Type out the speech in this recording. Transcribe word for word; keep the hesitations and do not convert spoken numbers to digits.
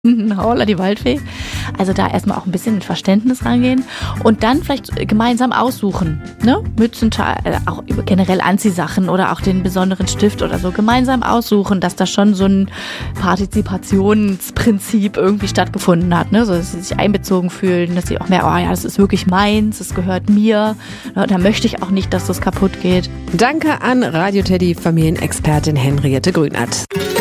Holla die Waldfee. Also da erstmal auch ein bisschen mit Verständnis rangehen und dann vielleicht gemeinsam aussuchen, ne? Mützen, auch generell Anziehsachen oder auch den besonderen Stift oder so gemeinsam aussuchen, dass da schon so ein Partizipationsprinzip irgendwie stattgefunden hat, ne? So, dass sie sich einbezogen fühlen, dass sie auch merken, oh ja, das ist wirklich meins, das gehört mir, da möchte ich auch nicht, dass das kaputt geht. Danke an Radio Teddy Familienexpertin Henriette Grünert.